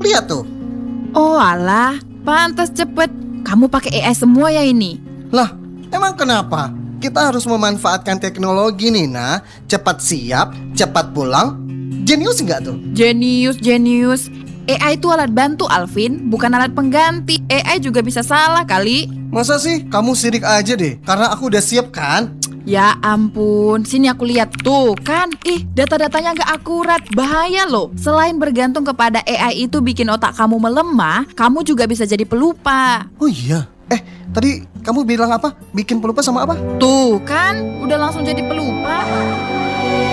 Lihat tuh. Oh alah, pantas cepet. Kamu pakai AI semua ya ini? Lah, emang kenapa? Kita harus memanfaatkan teknologi nih, nah. Cepat siap, cepat pulang. Jenius nggak tuh? Jenius. AI itu alat bantu, Alvin, bukan alat pengganti. AI juga bisa salah kali. Masa sih? Kamu sirik aja deh, karena aku udah siap kan? Ya ampun, sini aku lihat tuh kan. Data-datanya nggak akurat, bahaya loh. Selain bergantung kepada AI itu bikin otak kamu melemah, kamu juga bisa jadi pelupa. Oh iya. Tadi kamu bilang apa? Bikin pelupa sama apa? Tuh kan, udah langsung jadi pelupa.